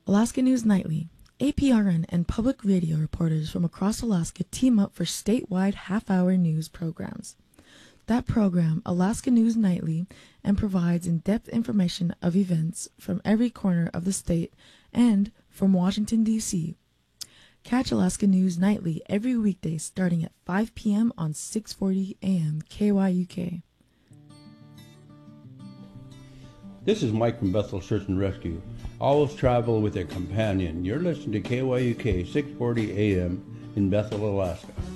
Alaska News Nightly. APRN and public radio reporters from across Alaska team up for statewide half-hour news programs. That program, Alaska News Nightly, and provides in-depth information of events from every corner of the state and from Washington, D.C. Catch Alaska News Nightly every weekday starting at 5 p.m. on 640 AM KYUK. This is Mike from Bethel Search and Rescue. Always travel with a companion. You're listening to KYUK 640 AM in Bethel, Alaska.